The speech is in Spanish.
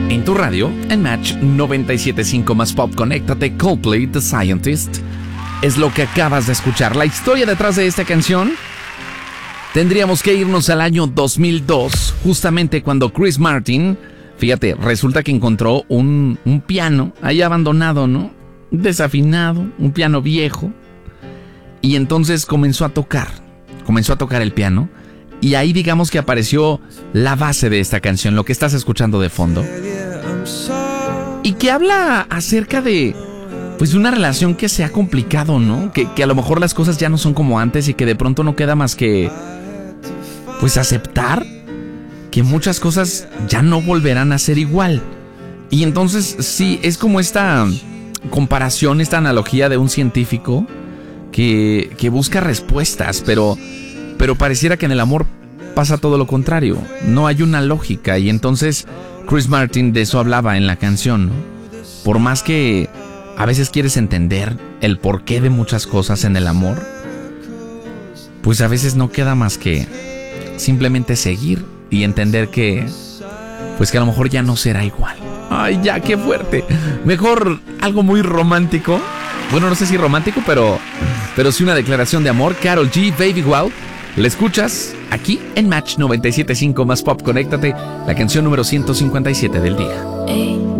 En tu radio, en Match 97.5 más Pop, conéctate. Coldplay, The Scientist, es lo que acabas de escuchar. La historia detrás de esta canción, tendríamos que irnos al año 2002, justamente cuando Chris Martin, fíjate, resulta que encontró un piano ahí abandonado, ¿no? Desafinado, un piano viejo. Y entonces comenzó a tocar el piano. Y ahí digamos que apareció la base de esta canción, lo que estás escuchando de fondo. Y que habla acerca de, pues, una relación que se ha complicado, ¿no? Que a lo mejor las cosas ya no son como antes y que de pronto no queda más que, pues, aceptar que muchas cosas ya no volverán a ser igual. Y entonces sí, es como esta comparación, esta analogía de un científico que busca respuestas, pero pareciera que en el amor pasa todo lo contrario. No hay una lógica. Y entonces Chris Martin de eso hablaba en la canción, ¿no? Por más que a veces quieres entender el porqué de muchas cosas en el amor, pues a veces no queda más que simplemente seguir y entender que, pues que a lo mejor ya no será igual. Ay, ya, qué fuerte. Mejor algo muy romántico. Bueno, no sé si romántico, pero sí una declaración de amor. Karol G, Baby Wow. La escuchas aquí en Match 97.5 más Pop. Conéctate, la canción número 157 del día.